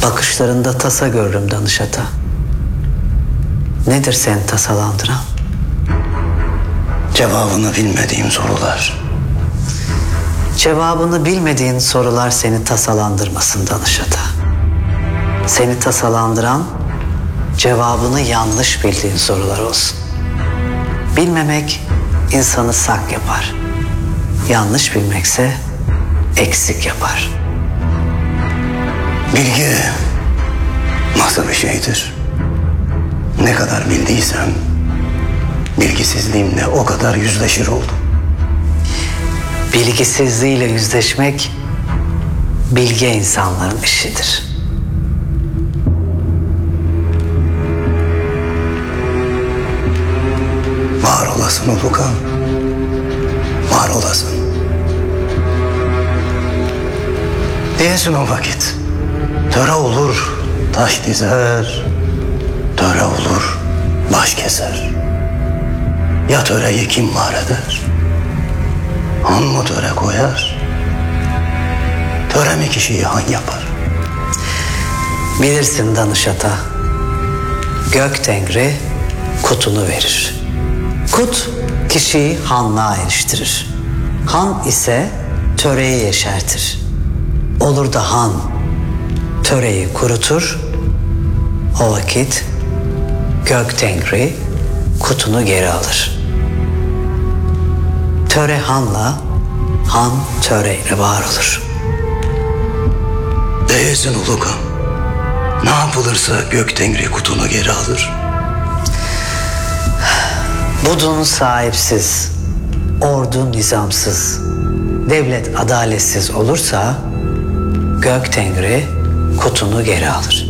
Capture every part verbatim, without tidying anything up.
Bakışlarında tasa görürüm Danışat'a. Nedir seni tasalandıran? Cevabını bilmediğim sorular. Cevabını bilmediğin sorular seni tasalandırmasın Danışat'a. Seni tasalandıran cevabını yanlış bildiğin sorular olsun. Bilmemek insanı sak yapar. Yanlış bilmekse eksik yapar. Bilgi nasıl bir şeydir? Ne kadar bildiysem bilgisizliğimle o kadar yüzleşir oldum. Bilgisizliğiyle yüzleşmek bilge insanların işidir. Var olasın Ulukan. Var olasın. Diyesin o vakit. Töre olur, taş dizer. Töre olur, baş keser. Ya töreyi kim var eder? Han mı töre koyar? Töre mi kişiyi han yapar? Bilirsin Danışat'a. Gök Tengri kutunu verir. Kut kişiyi hanlığa eriştirir. Han ise töreyi yeşertir. Olur da han töreyi kurutur. O vakit Gök Tengri kutunu geri alır. Töre hanla, han töreyle var olur. Değilsin Ulukan. Ne yapılırsa Gök Tengri kutunu geri alır. Budun sahipsiz, ordu nizamsız, devlet adaletsiz olursa Gök Tengri kutunu geri alır.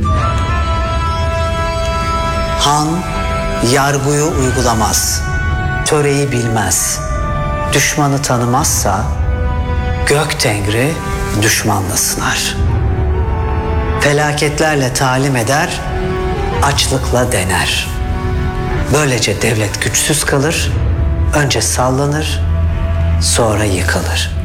Han yargıyı uygulamaz, töreyi bilmez, düşmanı tanımazsa Gök Tengri düşmanla sınar. Felaketlerle talim eder, açlıkla dener. Böylece devlet güçsüz kalır, önce sallanır, sonra yıkılır.